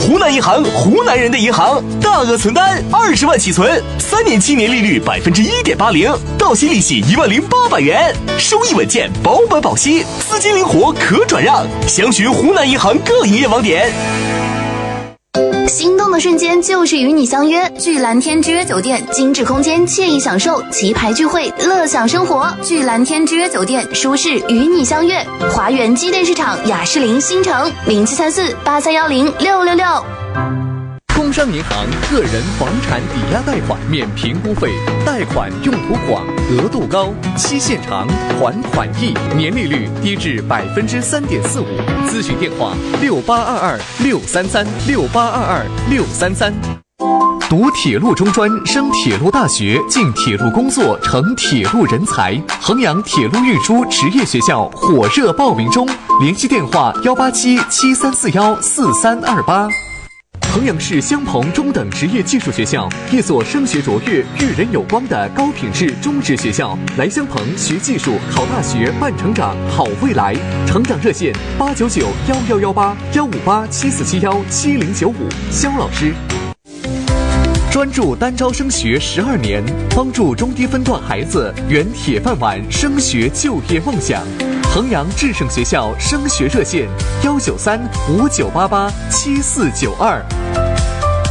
湖南银行，湖南人的银行，大额存单20万起存，3年期年利率1.80%，到期利息10800元，收益稳健，保本保息，资金灵活可转让。详询湖南银行各营业网点。 心动的瞬间就是与你相约，聚蓝天之约酒店，精致空间，惬意享受，棋牌聚会，乐享生活。聚蓝天之约酒店，舒适与你相约。华源机电市场雅士林新城073483106666。 工商银行个人房产抵押贷款免评估费，贷款用途广，额度高，期限长，还款易，年利率低至3.45%。咨询电话6822633633。读铁路中专，升铁路大学，进铁路工作，成铁路人才。衡阳铁路运输职业学校火热报名中，联系电话18773414328。衡阳市襄鹏中等职业技术学校，一所升学卓越、育人有光的高品质中职学校。来襄鹏学技术、考大学、办成长、好未来。成长热线8991118，15874717095。肖老师。专注单招升学12年，帮助中低分段孩子圆铁饭碗升学就业梦想。衡阳智胜学校升学热线：19359887492。